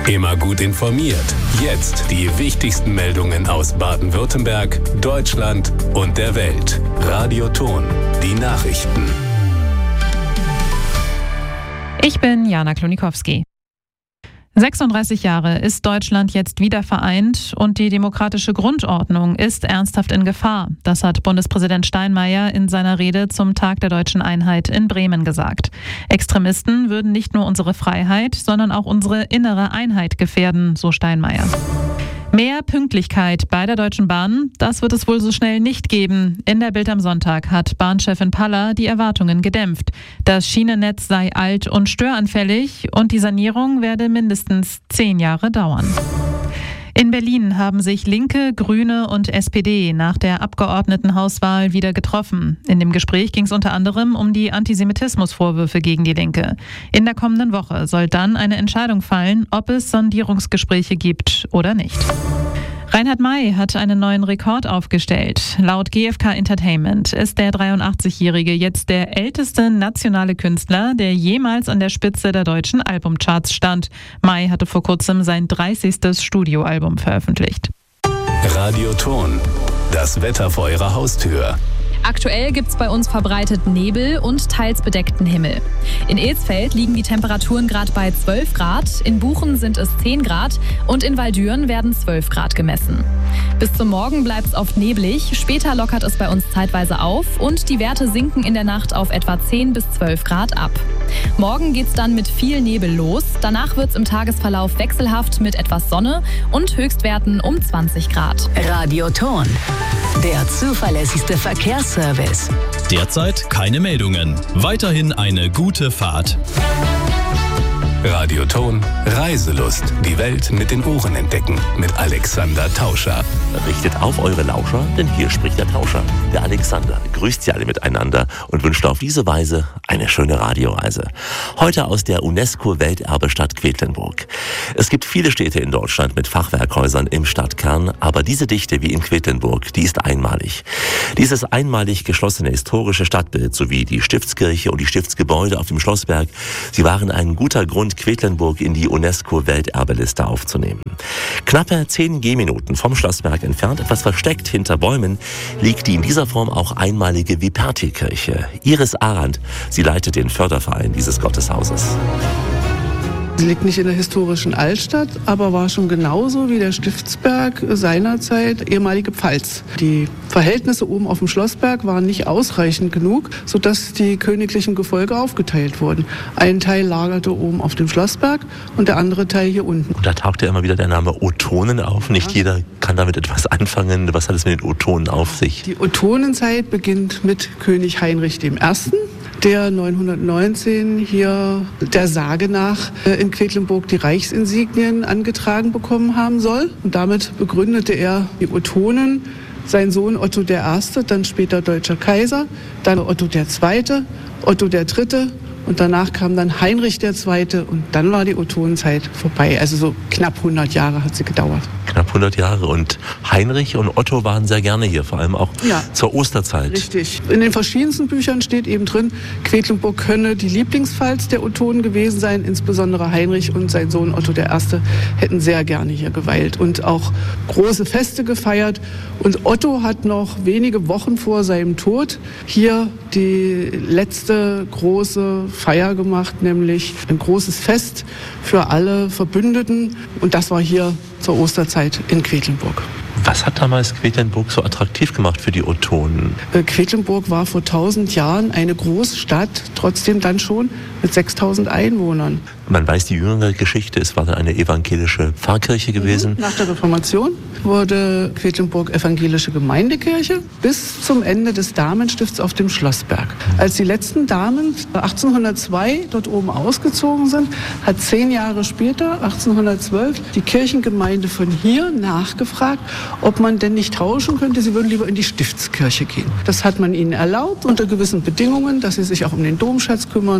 Immer gut informiert. Jetzt die wichtigsten Meldungen aus Baden-Württemberg, Deutschland und der Welt. Radio Ton, die Nachrichten. Ich bin Jana Klonikowski. 36 Jahre ist Deutschland jetzt wieder vereint und die demokratische Grundordnung ist ernsthaft in Gefahr. Das hat Bundespräsident Steinmeier in seiner Rede zum Tag der deutschen Einheit in Bremen gesagt. Extremisten würden nicht nur unsere Freiheit, sondern auch unsere innere Einheit gefährden, so Steinmeier. Mehr Pünktlichkeit bei der Deutschen Bahn, das wird es wohl so schnell nicht geben. In der Bild am Sonntag hat Bahnchefin Paller die Erwartungen gedämpft. Das Schienennetz sei alt und störanfällig und die Sanierung werde mindestens 10 Jahre dauern. In Berlin haben sich Linke, Grüne und SPD nach der Abgeordnetenhauswahl wieder getroffen. In dem Gespräch ging es unter anderem um die Antisemitismusvorwürfe gegen die Linke. In der kommenden Woche soll dann eine Entscheidung fallen, ob es Sondierungsgespräche gibt oder nicht. Reinhard May hat einen neuen Rekord aufgestellt. Laut GfK Entertainment ist der 83-Jährige jetzt der älteste nationale Künstler, der jemals an der Spitze der deutschen Albumcharts stand. May hatte vor kurzem sein 30. Studioalbum veröffentlicht. Radio Ton, das Wetter vor Ihrer Haustür. Aktuell gibt's bei uns verbreitet Nebel und teils bedeckten Himmel. In Ilsfeld liegen die Temperaturen gerade bei 12 Grad, in Buchen sind es 10 Grad und in Waldüren werden 12 Grad gemessen. Bis zum Morgen bleibt es oft neblig, später lockert es bei uns zeitweise auf und die Werte sinken in der Nacht auf etwa 10 bis 12 Grad ab. Morgen geht's dann mit viel Nebel los, danach wird's im Tagesverlauf wechselhaft mit etwas Sonne und Höchstwerten um 20 Grad. Radio Ton, der zuverlässigste Verkehrsservice. Derzeit keine Meldungen. Weiterhin eine gute Fahrt. Radio Ton, Reiselust. Die Welt mit den Ohren entdecken. Mit Alexander Tauscher. Richtet auf eure Lauscher, denn hier spricht der Tauscher. Der Alexander grüßt sie alle miteinander und wünscht auf diese Weise eine schöne Radioreise. Heute aus der UNESCO-Welterbestadt Quedlinburg. Es gibt viele Städte in Deutschland mit Fachwerkhäusern im Stadtkern, aber diese Dichte wie in Quedlinburg, die ist einmalig. Dieses einmalig geschlossene historische Stadtbild sowie die Stiftskirche und die Stiftsgebäude auf dem Schlossberg, sie waren ein guter Grund, Quedlinburg in die UNESCO-Welterbeliste aufzunehmen. Knappe 10 Gehminuten vom Schlossberg entfernt, etwas versteckt hinter Bäumen, liegt die in dieser Form auch einmalige Viperti-Kirche. Iris Arendt, sie leitet den Förderverein dieses Gotteshauses. Sie liegt nicht in der historischen Altstadt, aber war schon genauso wie der Stiftsberg seinerzeit ehemalige Pfalz. Die Verhältnisse oben auf dem Schlossberg waren nicht ausreichend genug, sodass die königlichen Gefolge aufgeteilt wurden. Ein Teil lagerte oben auf dem Schlossberg und der andere Teil hier unten. Und da tauchte immer wieder der Name Ottonen auf. Nicht jeder kann damit etwas anfangen. Was hat es mit den Ottonen auf sich? Die Ottonenzeit beginnt mit König Heinrich I., der 919 hier der Sage nach in Quedlinburg die Reichsinsignien angetragen bekommen haben soll. Und damit begründete er die Ottonen. Sein Sohn Otto I., dann später deutscher Kaiser, dann Otto II., Otto III. Und danach kam dann Heinrich II. Und dann war die Ottonenzeit vorbei. Also so knapp 100 Jahre hat sie gedauert. Knapp 100 Jahre. Und Heinrich und Otto waren sehr gerne hier, vor allem auch zur Osterzeit. Richtig. In den verschiedensten Büchern steht eben drin, Quedlinburg könne die Lieblingspfalz der Ottonen gewesen sein. Insbesondere Heinrich und sein Sohn Otto I. hätten sehr gerne hier geweilt und auch große Feste gefeiert. Und Otto hat noch wenige Wochen vor seinem Tod hier die letzte große Feier gemacht, nämlich ein großes Fest für alle Verbündeten. Und das war hier zur Osterzeit in Quedlinburg. Was hat damals Quedlinburg so attraktiv gemacht für die Ottonen? Quedlinburg war vor 1000 Jahren eine Großstadt, trotzdem dann schon mit 6000 Einwohnern. Man weiß die jüngere Geschichte, es war dann eine evangelische Pfarrkirche gewesen. Nach der Reformation wurde Quedlinburg evangelische Gemeindekirche bis zum Ende des Damenstifts auf dem Schlossberg. Als die letzten Damen 1802 dort oben ausgezogen sind, hat 10 Jahre später, 1812, die Kirchengemeinde von hier nachgefragt, ob man denn nicht tauschen könnte. Sie würden lieber in die Stiftskirche gehen. Das hat man ihnen erlaubt unter gewissen Bedingungen, dass sie sich auch um den Domschatz kümmern und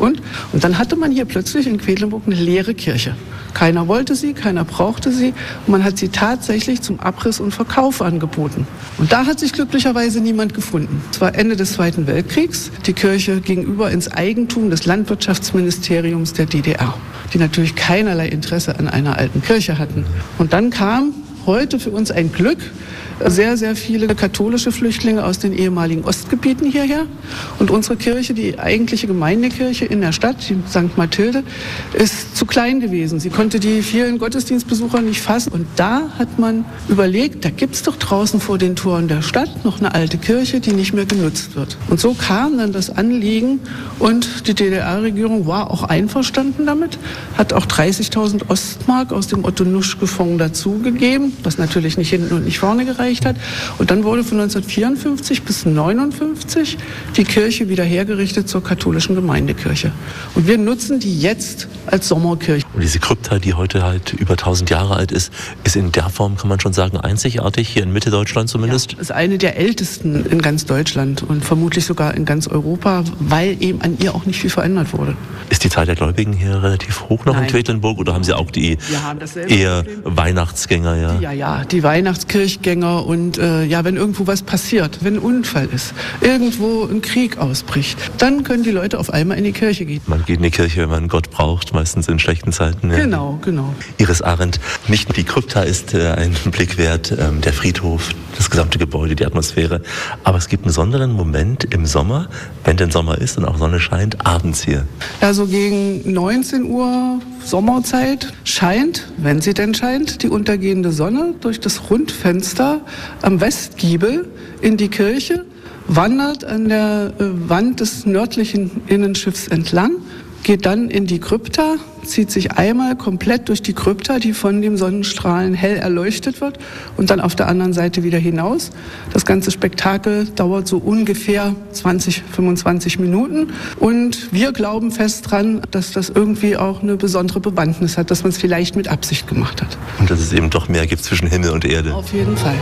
Und dann hatte man hier plötzlich in Quedlinburg eine leere Kirche. Keiner wollte sie, keiner brauchte sie und man hat sie tatsächlich zum Abriss und Verkauf angeboten. Und da hat sich glücklicherweise niemand gefunden. Es war Ende des Zweiten Weltkriegs. Die Kirche ging über ins Eigentum des Landwirtschaftsministeriums der DDR, die natürlich keinerlei Interesse an einer alten Kirche hatten. Und dann kam heute für uns ein Glück, sehr, sehr viele katholische Flüchtlinge aus den ehemaligen Ostgebieten hierher. Und unsere Kirche, die eigentliche Gemeindekirche in der Stadt, die St. Mathilde, ist zu klein gewesen. Sie konnte die vielen Gottesdienstbesucher nicht fassen. Und da hat man überlegt, da gibt es doch draußen vor den Toren der Stadt noch eine alte Kirche, die nicht mehr genutzt wird. Und so kam dann das Anliegen und die DDR-Regierung war auch einverstanden damit, hat auch 30.000 Ostmark aus dem Otto-Nuschke-Fonds dazugegeben, was natürlich nicht hinten und nicht vorne gereicht hat. Und dann wurde von 1954 bis 1959 die Kirche wieder hergerichtet zur katholischen Gemeindekirche. Und wir nutzen die jetzt als Sommerkirche. Und diese Krypta, die heute halt über 1000 Jahre alt ist in der Form, kann man schon sagen, einzigartig, hier in Mitteldeutschland zumindest? Ja, ist eine der ältesten in ganz Deutschland und vermutlich sogar in ganz Europa, weil eben an ihr auch nicht viel verändert wurde. Ist die Zahl der Gläubigen hier relativ hoch noch in Quedlinburg oder haben Sie auch die eher Weihnachtsgänger? Ja, die Weihnachtskirchgänger und wenn irgendwo was passiert, wenn ein Unfall ist, irgendwo ein Krieg ausbricht, dann können die Leute auf einmal in die Kirche gehen. Man geht in die Kirche, wenn man Gott braucht, meistens in schlechten Zeiten. Ja. Genau. Iris Arendt, nicht nur die Krypta ist ein Blick wert, der Friedhof, das gesamte Gebäude, die Atmosphäre, aber es gibt einen besonderen Moment im Sommer, wenn denn Sommer ist und auch Sonne scheint, abends hier. Ja, so gegen 19 Uhr Sommerzeit scheint, wenn sie denn scheint, die untergehende Sonne durch das Rundfenster am Westgiebel in die Kirche, wandert an der Wand des nördlichen Innenschiffs entlang, geht dann in die Krypta, zieht sich einmal komplett durch die Krypta, die von den Sonnenstrahlen hell erleuchtet wird, und dann auf der anderen Seite wieder hinaus. Das ganze Spektakel dauert so ungefähr 20, 25 Minuten. Und wir glauben fest dran, dass das irgendwie auch eine besondere Bewandtnis hat, dass man es vielleicht mit Absicht gemacht hat. Und dass es eben doch mehr gibt zwischen Himmel und Erde. Auf jeden Fall.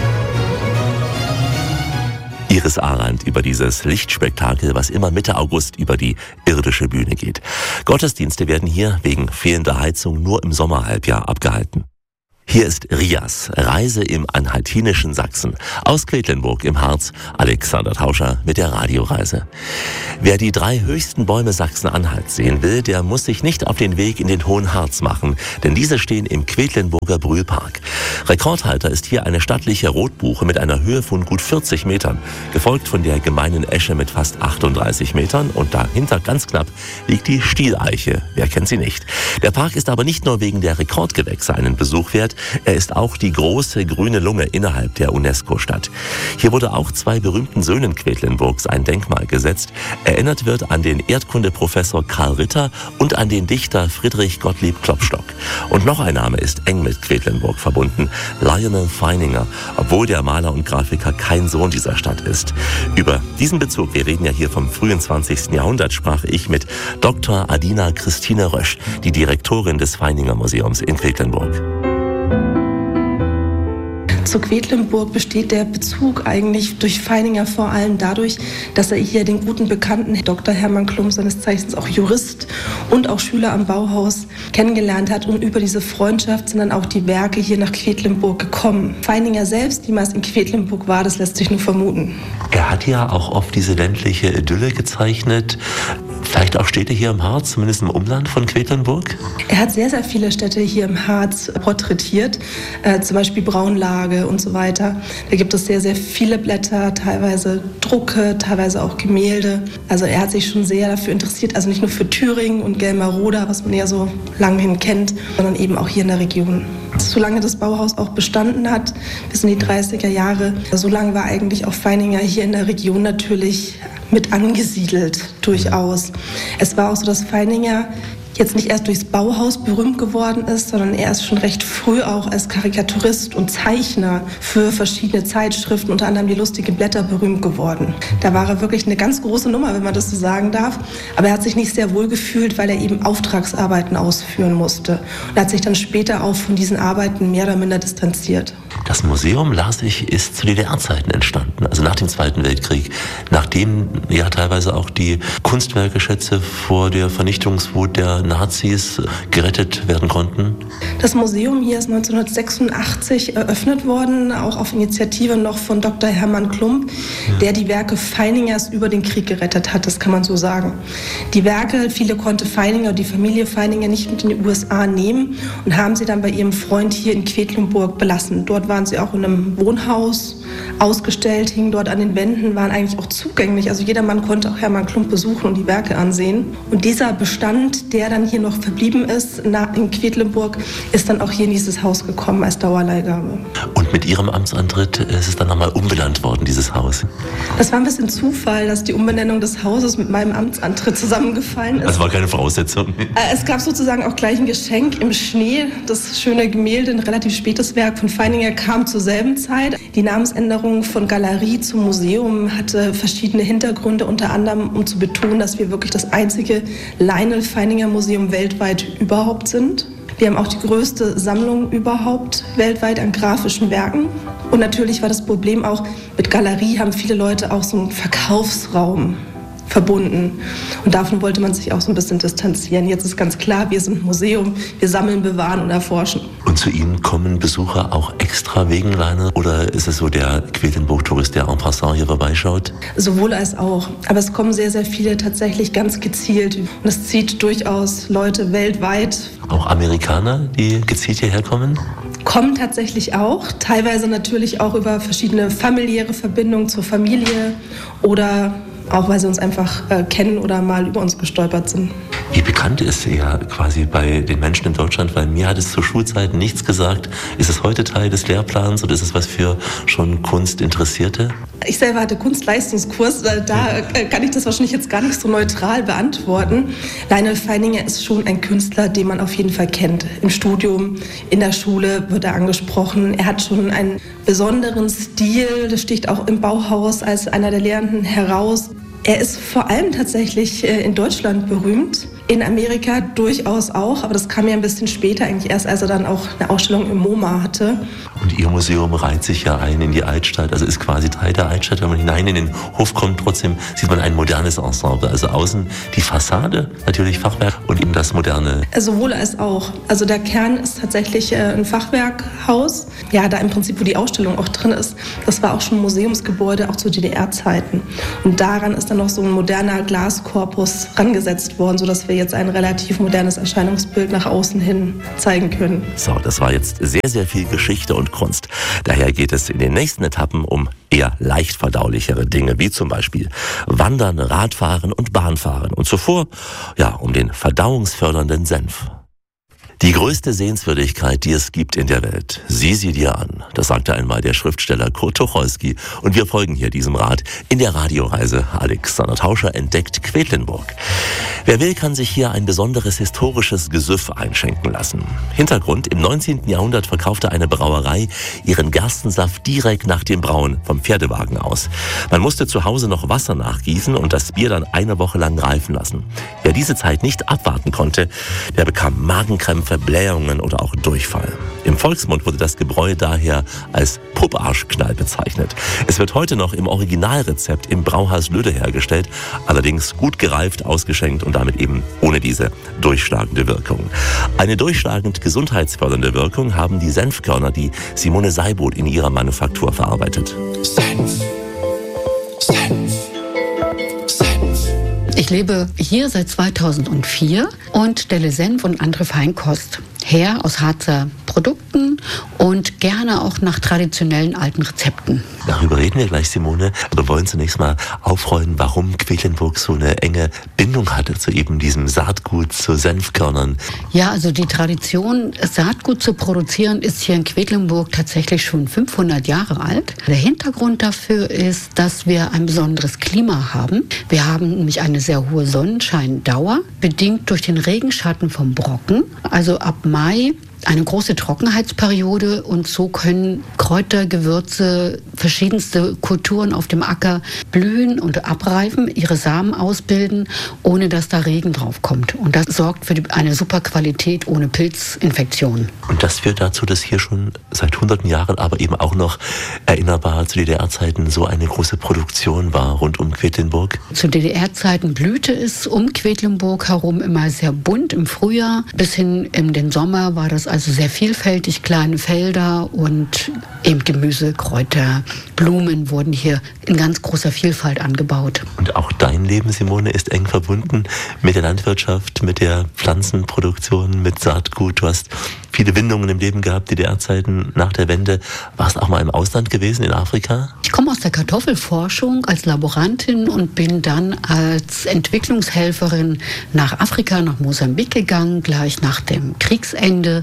Iris Arendt über dieses Lichtspektakel, was immer Mitte August über die irdische Bühne geht. Gottesdienste werden hier wegen fehlender Heizung nur im Sommerhalbjahr abgehalten. Hier ist Rias, Reise im anhaltinischen Sachsen. Aus Quedlinburg im Harz, Alexander Tauscher mit der Radioreise. Wer die 3 höchsten Bäume Sachsen-Anhalts sehen will, der muss sich nicht auf den Weg in den Hohen Harz machen, denn diese stehen im Quedlinburger Brühlpark. Rekordhalter ist hier eine stattliche Rotbuche mit einer Höhe von gut 40 Metern, gefolgt von der gemeinen Esche mit fast 38 Metern und dahinter ganz knapp liegt die Stieleiche. Wer kennt sie nicht? Der Park ist aber nicht nur wegen der Rekordgewächse einen Besuch wert, er ist auch die große grüne Lunge innerhalb der UNESCO-Stadt. Hier wurde auch 2 berühmten Söhnen Quedlinburgs ein Denkmal gesetzt. Erinnert wird an den Erdkundeprofessor Karl Ritter und an den Dichter Friedrich Gottlieb Klopstock. Und noch ein Name ist eng mit Quedlinburg verbunden, Lionel Feininger, obwohl der Maler und Grafiker kein Sohn dieser Stadt ist. Über diesen Bezug, wir reden ja hier vom frühen 20. Jahrhundert, sprach ich mit Dr. Adina Christine Rösch, die Direktorin des Feininger Museums in Quedlinburg. Zu Quedlinburg besteht der Bezug eigentlich durch Feininger vor allem dadurch, dass er hier den guten Bekannten Dr. Hermann Klum, seines Zeichens auch Jurist und auch Schüler am Bauhaus, kennengelernt hat. Und über diese Freundschaft sind dann auch die Werke hier nach Quedlinburg gekommen. Feininger selbst, niemals in Quedlinburg war, das lässt sich nur vermuten. Er hat ja auch oft diese ländliche Idylle gezeichnet. Vielleicht auch Städte hier im Harz, zumindest im Umland von Quedlinburg? Er hat sehr, sehr viele Städte hier im Harz porträtiert, zum Beispiel Braunlage und so weiter. Da gibt es sehr, sehr viele Blätter, teilweise Drucke, teilweise auch Gemälde. Also er hat sich schon sehr dafür interessiert, also nicht nur für Thüringen und Gelmaroda, was man ja so lange hin kennt, sondern eben auch hier in der Region. Solange das Bauhaus auch bestanden hat, bis in die 30er Jahre, so lange war eigentlich auch Feininger hier in der Region natürlich mit angesiedelt, durchaus. Es war auch so, dass Feininger jetzt nicht erst durchs Bauhaus berühmt geworden ist, sondern er ist schon recht früh auch als Karikaturist und Zeichner für verschiedene Zeitschriften, unter anderem die Lustige Blätter, berühmt geworden. Da war er wirklich eine ganz große Nummer, wenn man das so sagen darf. Aber er hat sich nicht sehr wohl gefühlt, weil er eben Auftragsarbeiten ausführen musste. Und hat sich dann später auch von diesen Arbeiten mehr oder minder distanziert. Das Museum, las ich, ist zu DDR-Zeiten entstanden, also nach dem Zweiten Weltkrieg, nachdem ja teilweise auch die Kunstwerkeschätze vor der Vernichtungswut der Nazis gerettet werden konnten. Das Museum hier ist 1986 eröffnet worden, auch auf Initiative noch von Dr. Hermann Klump, der die Werke Feiningers über den Krieg gerettet hat, das kann man so sagen. Die Werke, viele konnte Feininger, die Familie Feininger nicht mit in die USA nehmen und haben sie dann bei ihrem Freund hier in Quedlinburg belassen. Dort waren sie auch in einem Wohnhaus ausgestellt, hingen dort an den Wänden, waren eigentlich auch zugänglich. Also jedermann konnte auch Hermann Klump besuchen und die Werke ansehen. Und dieser Bestand, der dann hier noch verblieben ist in Quedlinburg, ist dann auch hier in dieses Haus gekommen als Dauerleihgabe. Und mit Ihrem Amtsantritt ist es dann nochmal umbenannt worden, dieses Haus? Das war ein bisschen Zufall, dass die Umbenennung des Hauses mit meinem Amtsantritt zusammengefallen ist. Das war keine Voraussetzung. Es gab sozusagen auch gleich ein Geschenk im Schnee. Das schöne Gemälde, ein relativ spätes Werk von Feininger, kam zur selben Zeit. Die Namensänderung von Galerie zum Museum hatte verschiedene Hintergründe, unter anderem um zu betonen, dass wir wirklich das einzige Lionel Feininger Museum weltweit überhaupt sind. Wir haben auch die größte Sammlung überhaupt weltweit an grafischen Werken. Und natürlich war das Problem auch, mit Galerie haben viele Leute auch so einen Verkaufsraum verbunden. Und davon wollte man sich auch so ein bisschen distanzieren. Jetzt ist ganz klar, wir sind ein Museum, wir sammeln, bewahren und erforschen. Und zu Ihnen kommen Besucher auch extra wegen Lionel? Oder ist es so der Quedlinburg-Tourist, der en passant hier vorbeischaut? Sowohl als auch. Aber es kommen sehr, sehr viele tatsächlich ganz gezielt. Und es zieht durchaus Leute weltweit. Auch Amerikaner, die gezielt hierher kommen? Kommen tatsächlich auch. Teilweise natürlich auch über verschiedene familiäre Verbindungen zur Familie oder auch weil sie uns einfach kennen oder mal über uns gestolpert sind. Wie bekannt ist er quasi bei den Menschen in Deutschland? Weil mir hat es zu Schulzeiten nichts gesagt. Ist es heute Teil des Lehrplans oder ist es was für schon Kunstinteressierte? Ich selber hatte Kunstleistungskurs, da kann ich das wahrscheinlich jetzt gar nicht so neutral beantworten. Lionel Feininger ist schon ein Künstler, den man auf jeden Fall kennt. Im Studium, in der Schule wird er angesprochen. Er hat schon einen besonderen Stil, das sticht auch im Bauhaus als einer der Lehrenden heraus. Er ist vor allem tatsächlich in Deutschland berühmt, in Amerika durchaus auch, aber das kam ja ein bisschen später, eigentlich erst als er dann auch eine Ausstellung im MoMA hatte. Und Ihr Museum reiht sich ja ein in die Altstadt, also ist quasi Teil der Altstadt. Wenn man hinein in den Hof kommt, trotzdem sieht man ein modernes Ensemble. Also außen die Fassade, natürlich Fachwerk und eben das Moderne. Sowohl als auch. Also der Kern ist tatsächlich ein Fachwerkhaus, ja, da im Prinzip, wo die Ausstellung auch drin ist. Das war auch schon ein Museumsgebäude, auch zu DDR-Zeiten. Und daran ist dann noch so ein moderner Glaskorpus rangesetzt worden, sodass wir jetzt ein relativ modernes Erscheinungsbild nach außen hin zeigen können. So, das war jetzt sehr, sehr viel Geschichte und Kunst. Daher geht es in den nächsten Etappen um eher leicht verdaulichere Dinge, wie zum Beispiel Wandern, Radfahren und Bahnfahren. Und zuvor, ja, um den verdauungsfördernden Senf. Die größte Sehenswürdigkeit, die es gibt in der Welt, sieh sie dir an. Das sagte einmal der Schriftsteller Kurt Tucholsky. Und wir folgen hier diesem Rat in der Radioreise. Alexander Tauscher entdeckt Quedlinburg. Wer will, kann sich hier ein besonderes historisches Gesüff einschenken lassen. Hintergrund: Im 19. Jahrhundert verkaufte eine Brauerei ihren Gerstensaft direkt nach dem Brauen vom Pferdewagen aus. Man musste zu Hause noch Wasser nachgießen und das Bier dann eine Woche lang reifen lassen. Wer diese Zeit nicht abwarten konnte, der bekam Magenkrämpfe, Blähungen oder auch Durchfall. Im Volksmund wurde das Gebräu daher als Pupparschknall bezeichnet. Es wird heute noch im Originalrezept im Brauhaus Lüde hergestellt, allerdings gut gereift, ausgeschenkt und damit eben ohne diese durchschlagende Wirkung. Eine durchschlagend gesundheitsfördernde Wirkung haben die Senfkörner, die Simone Seibold in ihrer Manufaktur verarbeitet. Senf. Senf. Senf. Ich lebe hier seit 2004 und stelle Senf und andere Feinkost her aus Harzer Produkten und gerne auch nach traditionellen alten Rezepten. Darüber reden wir gleich, Simone. Wir wollen zunächst mal aufrollen, warum Quedlinburg so eine enge Bindung hatte zu eben diesem Saatgut, zu Senfkörnern. Ja, also die Tradition, Saatgut zu produzieren, ist hier in Quedlinburg tatsächlich schon 500 Jahre alt. Der Hintergrund dafür ist, dass wir ein besonderes Klima haben. Wir haben nämlich eine sehr hohe Sonnenscheindauer, bedingt durch den Regenschatten vom Brocken. Also ab Mai eine große Trockenheitsperiode und so können Kräuter, Gewürze, verschiedenste Kulturen auf dem Acker blühen und abreifen, ihre Samen ausbilden, ohne dass da Regen drauf kommt. Und das sorgt für eine super Qualität ohne Pilzinfektionen. Und das führt dazu, dass hier schon seit hunderten Jahren, aber eben auch noch erinnerbar zu DDR-Zeiten so eine große Produktion war rund um Quedlinburg? Zu DDR-Zeiten blühte es um Quedlinburg herum immer sehr bunt im Frühjahr. Bis hin in den Sommer war das also sehr vielfältig, kleine Felder und eben Gemüse, Kräuter, Blumen wurden hier in ganz großer Vielfalt angebaut. Und auch dein Leben, Simone, ist eng verbunden mit der Landwirtschaft, mit der Pflanzenproduktion, mit Saatgut. Du hast viele Windungen im Leben gehabt, DDR-Zeiten nach der Wende. Warst auch mal im Ausland gewesen, in Afrika? Ich komme aus der Kartoffelforschung als Laborantin und bin dann als Entwicklungshelferin nach Afrika, nach Mosambik gegangen, gleich nach dem Kriegsende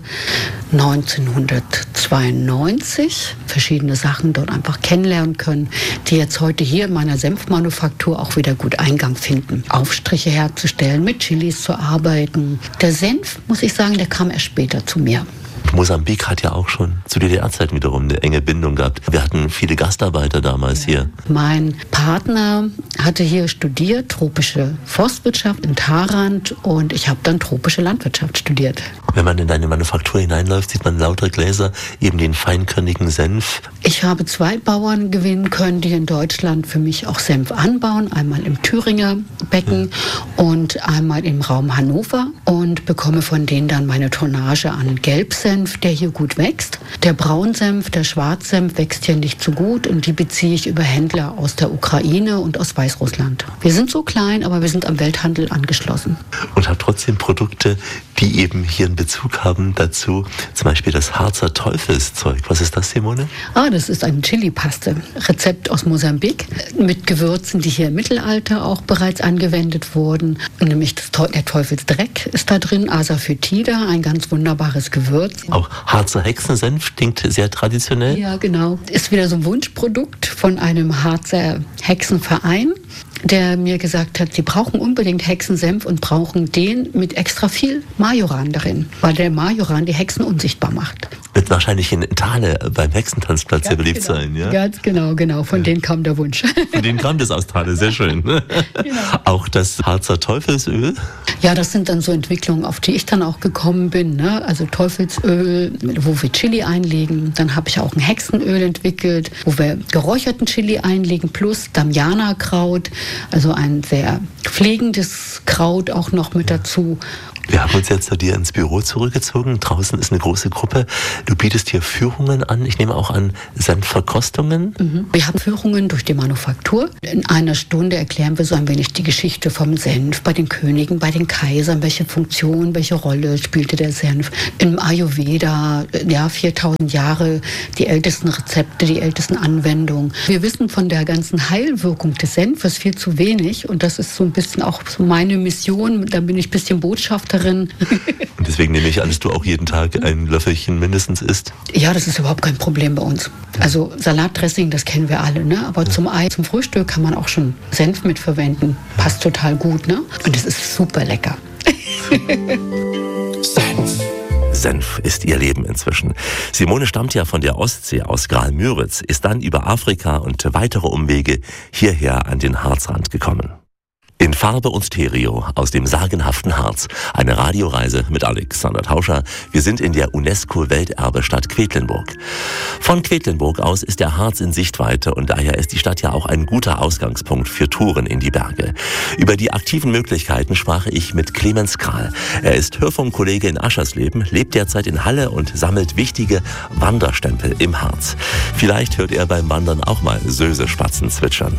1992. Verschiedene Sachen dort einfach kennenlernen können, die jetzt heute hier in meiner Senfmanufaktur auch wieder gut Eingang finden. Aufstriche herzustellen, mit Chilis zu arbeiten. Der Senf, muss ich sagen, der kam erst später zu mir. Mosambik hat ja auch schon zu DDR-Zeiten wiederum eine enge Bindung gehabt. Wir hatten viele Gastarbeiter damals hier. Mein Partner hatte hier studiert, tropische Forstwirtschaft in Tharand und ich habe dann tropische Landwirtschaft studiert. Wenn man in deine Manufaktur hineinläuft, sieht man lauter Gläser, eben den feinkörnigen Senf. Ich habe 2 Bauern gewinnen können, die in Deutschland für mich auch Senf anbauen. Einmal im Thüringer Becken und einmal im Raum Hannover und bekomme von denen dann meine Tonnage an Gelbsenf, der hier gut wächst. Der Braunsenf, der Schwarzsenf wächst hier nicht so gut und die beziehe ich über Händler aus der Ukraine und aus Weißrussland. Wir sind so klein, aber wir sind am Welthandel angeschlossen. Und habe trotzdem Produkte, die eben hier einen Bezug haben dazu. Zum Beispiel das Harzer Teufelszeug. Was ist das, Simone? Das ist eine Chili-Paste. Rezept aus Mosambik mit Gewürzen, die hier im Mittelalter auch bereits angewendet wurden. Nämlich der Teufelsdreck ist da drin, Asafoetida, ein ganz wunderbares Gewürz. Auch Harzer Hexensenf klingt sehr traditionell. Ja, genau. Ist wieder so ein Wunschprodukt von einem Harzer Hexenverein, der mir gesagt hat, sie brauchen unbedingt Hexensenf und brauchen den mit extra viel Majoran darin, weil der Majoran die Hexen unsichtbar macht. Wird wahrscheinlich in Thale beim Hexentanzplatz sehr beliebt sein, ja? Ganz genau. Von denen kam der Wunsch. Von denen kam das aus Thale, sehr schön. Genau. Auch das Harzer Teufelsöl? Ja, das sind dann so Entwicklungen, auf die ich dann auch gekommen bin. Ne? Also Teufelsöl, wo wir Chili einlegen. Dann habe ich auch ein Hexenöl entwickelt, wo wir geräucherten Chili einlegen, plus Damiana-Kraut, also ein sehr pflegendes Kraut auch noch mit dazu. Wir haben uns jetzt zu dir ins Büro zurückgezogen. Draußen ist eine große Gruppe. Du bietest hier Führungen an. Ich nehme auch an Senfverkostungen. Wir haben Führungen durch die Manufaktur. In einer Stunde erklären wir so ein wenig die Geschichte vom Senf bei den Königen, bei den Kaisern. Welche Funktion, welche Rolle spielte der Senf? Im Ayurveda, 4000 Jahre, die ältesten Rezepte, die ältesten Anwendungen. Wir wissen von der ganzen Heilwirkung des Senfes viel zu wenig. Und das ist so ein bisschen auch so meine Mission. Da bin ich ein bisschen Botschafter. Und deswegen nehme ich an, dass du auch jeden Tag ein Löffelchen mindestens isst? Ja, das ist überhaupt kein Problem bei uns. Also Salatdressing, das kennen wir alle, ne? Aber zum Frühstück kann man auch schon Senf mitverwenden. Passt total gut, ne? Und es ist super lecker. Senf ist ihr Leben inzwischen. Simone stammt ja von der Ostsee aus Graal-Müritz, ist dann über Afrika und weitere Umwege hierher an den Harzrand gekommen. In Farbe und Stereo aus dem sagenhaften Harz. Eine Radioreise mit Alexander Tauscher. Wir sind in der UNESCO-Welterbestadt Quedlinburg. Von Quedlinburg aus ist der Harz in Sichtweite und daher ist die Stadt ja auch ein guter Ausgangspunkt für Touren in die Berge. Über die aktiven Möglichkeiten sprach ich mit Clemens Krahl. Er ist Hörfunkkollege in Aschersleben, lebt derzeit in Halle und sammelt wichtige Wanderstempel im Harz. Vielleicht hört er beim Wandern auch mal Sösespatzen zwitschern.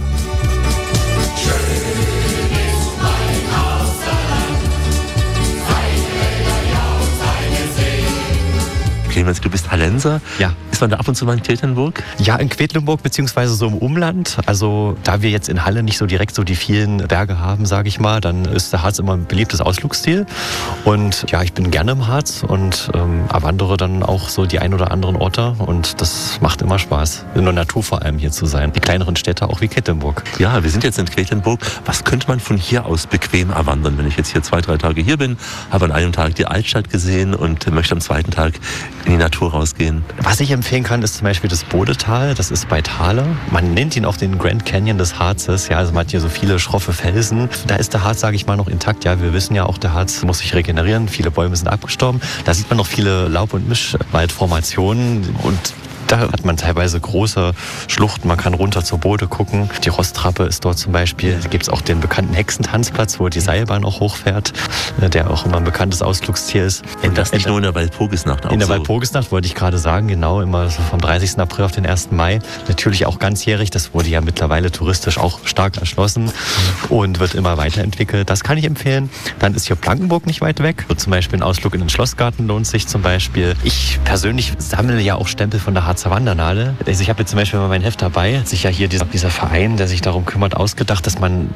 Clemens, du bist Hallenser. Ja. Ist man da ab und zu mal in Quedlinburg? Ja, in Quedlinburg beziehungsweise so im Umland. Also da wir jetzt in Halle nicht so direkt so die vielen Berge haben, sage ich mal, dann ist der Harz immer ein beliebtes Ausflugsziel. Und ja, ich bin gerne im Harz und erwandere dann auch so die ein oder anderen Orte und das macht immer Spaß, in der Natur vor allem hier zu sein. Die kleineren Städte auch wie Quedlinburg. Ja, wir sind jetzt in Quedlinburg. Was könnte man von hier aus bequem erwandern, wenn ich jetzt hier 2-3 Tage hier bin, habe an einem Tag die Altstadt gesehen und möchte am zweiten Tag in die Natur rausgehen? Was ich empfehlen kann, ist zum Beispiel das Bodetal. Das ist bei Thale. Man nennt ihn auch den Grand Canyon des Harzes. Ja, also man hat hier so viele schroffe Felsen. Da ist der Harz, sage ich mal, noch intakt. Ja, wir wissen ja auch, der Harz muss sich regenerieren. Viele Bäume sind abgestorben. Da sieht man noch viele Laub- und Mischwaldformationen und da hat man teilweise große Schluchten, man kann runter zur Bode gucken. Die Rosttrappe ist dort zum Beispiel. Da gibt es auch den bekannten Hexentanzplatz, wo die Seilbahn auch hochfährt, der auch immer ein bekanntes Ausflugsziel ist. Und das nicht nur in der Walpurgisnacht? In der Walpurgisnacht wollte ich gerade sagen, genau, immer so vom 30. April auf den 1. Mai. Natürlich auch ganzjährig, das wurde ja mittlerweile touristisch auch stark erschlossen und wird immer weiterentwickelt. Das kann ich empfehlen. Dann ist hier Blankenburg nicht weit weg. So zum Beispiel ein Ausflug in den Schlossgarten lohnt sich zum Beispiel. Ich persönlich sammle ja auch Stempel von der Harzer Wandernadel. Also ich habe jetzt zum Beispiel mal mein Heft dabei. Sich ja hier dieser Verein, der sich darum kümmert, ausgedacht, dass man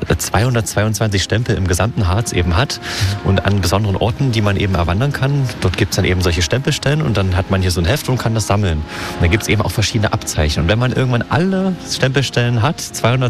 222 Stempel im gesamten Harz eben hat und an besonderen Orten, die man eben erwandern kann. Dort gibt es dann eben solche Stempelstellen und dann hat man hier so ein Heft und kann das sammeln. Und dann gibt es eben auch verschiedene Abzeichen. Und wenn man irgendwann alle Stempelstellen hat,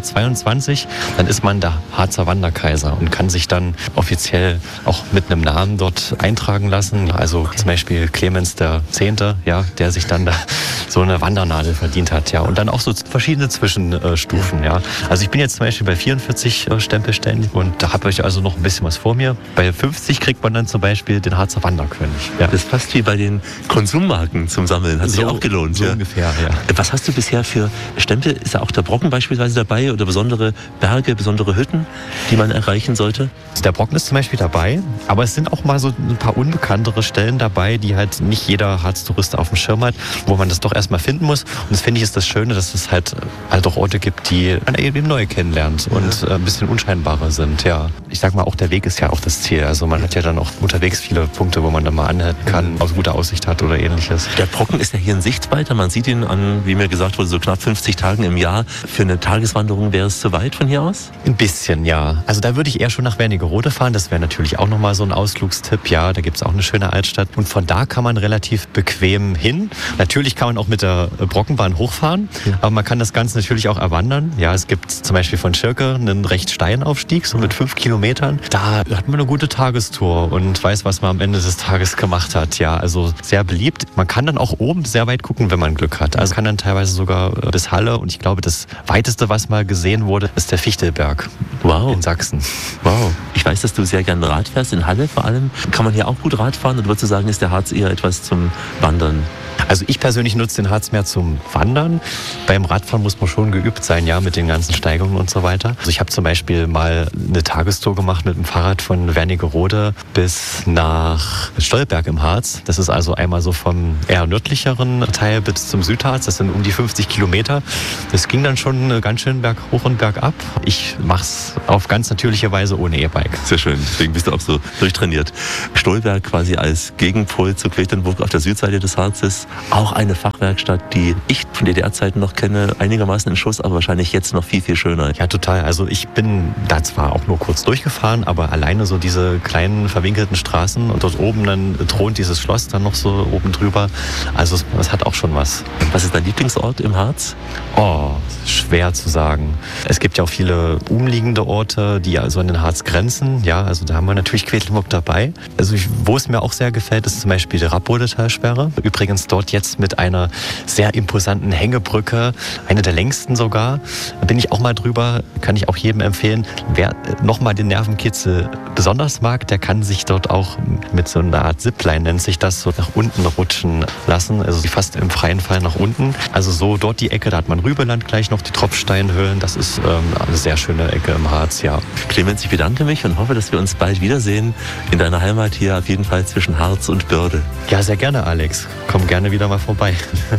222, dann ist man der Harzer Wanderkaiser und kann sich dann offiziell auch mit einem Namen dort eintragen lassen. Also zum Beispiel Clemens X., ja, der sich dann da so eine Wandernadel verdient hat, ja. Und dann auch so verschiedene Zwischenstufen, ja. Also ich bin jetzt zum Beispiel bei 44 Stempelstellen und da habe ich also noch ein bisschen was vor mir. Bei 50 kriegt man dann zum Beispiel den Harzer Wanderkönig. Ja. Das ist fast wie bei den Konsummarken zum Sammeln. Hat sich auch gelohnt. So ungefähr, ja. Was hast du bisher für Stempel? Ist da auch der Brocken beispielsweise dabei oder besondere Berge, besondere Hütten, die man erreichen sollte? Der Brocken ist zum Beispiel dabei, aber es sind auch mal so ein paar unbekanntere Stellen dabei, die halt nicht jeder Harztourist auf dem Schirm hat, wo man das doch erstmal finden muss. Und das finde ich ist das Schöne, dass es halt auch Orte gibt, die man eben neu kennenlernt und ein bisschen unscheinbarer sind. Ja, ich sag mal, auch der Weg ist ja auch das Ziel. Also man hat ja dann auch unterwegs viele Punkte, wo man dann mal anhalten kann, aus guter Aussicht hat oder ähnliches. Der Brocken ist ja hier in Sichtweite. Man sieht ihn an, wie mir gesagt wurde, so knapp 50 Tagen im Jahr. Für eine Tageswanderung wäre es zu weit von hier aus? Ein bisschen, ja. Also da würde ich eher schon nach Wernigerode fahren. Das wäre natürlich auch nochmal so ein Ausflugstipp. Ja, da gibt es auch eine schöne Altstadt. Und von da kann man relativ bequem hin. Natürlich kann man auch mit der Brockenbahn hochfahren, aber man kann das Ganze natürlich auch erwandern. Ja, es gibt zum Beispiel von Schirke einen recht steilen Aufstieg, so mit 5 Kilometern. Da hat man eine gute Tagestour und weiß, was man am Ende des Tages gemacht hat. Ja, also sehr beliebt. Man kann dann auch oben sehr weit gucken, wenn man Glück hat. Also kann dann teilweise sogar bis Halle und ich glaube, das weiteste, was mal gesehen wurde, ist der Fichtelberg. Wow. In Sachsen. Wow. Ich weiß, dass du sehr gerne Rad fährst, in Halle vor allem. Kann man hier auch gut Rad fahren oder würdest du sagen, ist der Harz eher etwas zum Wandern? Also ich persönlich nutze den Harz mehr zum Wandern. Beim Radfahren muss man schon geübt sein, ja, mit den ganzen Steigungen und so weiter. Also ich habe zum Beispiel mal eine Tagestour gemacht mit dem Fahrrad von Wernigerode bis nach Stolberg im Harz. Das ist also einmal so vom eher nördlicheren Teil bis zum Südharz. Das sind um die 50 Kilometer. Das ging dann schon ganz schön berghoch und bergab. Ich mache es auf ganz natürliche Weise ohne E-Bike. Sehr schön, deswegen bist du auch so durchtrainiert. Stolberg quasi als Gegenpol zu Quedlinburg auf der Südseite des Harzes. Auch eine Fachwerkstatt, die ich von DDR-Zeiten noch kenne, einigermaßen in Schuss, aber wahrscheinlich jetzt noch viel, viel schöner. Ja, total. Also ich bin da zwar auch nur kurz durchgefahren, aber alleine so diese kleinen verwinkelten Straßen und dort oben dann thront dieses Schloss dann noch so oben drüber. Also es hat auch schon was. Was ist dein Lieblingsort im Harz? Oh, schwer zu sagen. Es gibt ja auch viele umliegende Orte, die also an den Harz grenzen. Ja, also da haben wir natürlich Quedlinburg dabei. Also wo es mir auch sehr gefällt, ist zum Beispiel die Rappbodetalsperre. Übrigens dort jetzt mit einer sehr imposanten Hängebrücke, eine der längsten sogar. Da bin ich auch mal drüber, kann ich auch jedem empfehlen. Wer nochmal den Nervenkitzel besonders mag, der kann sich dort auch mit so einer Art Zipline, nennt sich das, so nach unten rutschen lassen, also fast im freien Fall nach unten. Also so dort die Ecke, da hat man Rübeland gleich noch, die Tropfsteinhöhlen, das ist eine sehr schöne Ecke im Harz, ja. Clemens, ich bedanke mich und hoffe, dass wir uns bald wiedersehen in deiner Heimat hier, auf jeden Fall zwischen Harz und Börde. Ja, sehr gerne, Alex. Komm gerne wieder mal vorbei.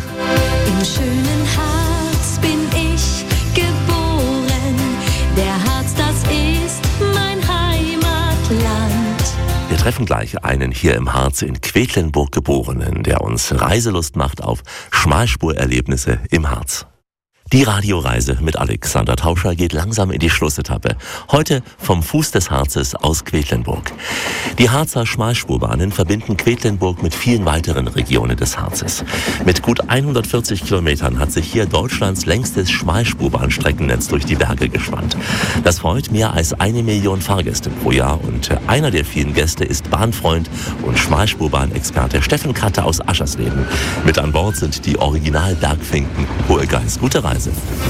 Im schönen Harz bin ich geboren. Der Harz, das ist mein Heimatland. Wir treffen gleich einen hier im Harz in Quedlinburg Geborenen, der uns Reiselust macht auf Schmalspurerlebnisse im Harz. Die Radioreise mit Alexander Tauscher geht langsam in die Schlussetappe. Heute vom Fuß des Harzes aus Quedlinburg. Die Harzer Schmalspurbahnen verbinden Quedlinburg mit vielen weiteren Regionen des Harzes. Mit gut 140 Kilometern hat sich hier Deutschlands längstes Schmalspurbahnstreckennetz durch die Berge gespannt. Das freut mehr als 1 Million Fahrgäste pro Jahr und einer der vielen Gäste ist Bahnfreund und Schmalspurbahn-Experte Steffen Katte aus Aschersleben. Mit an Bord sind die Original-Bergfinken Hohe Geiß. Gute Reise.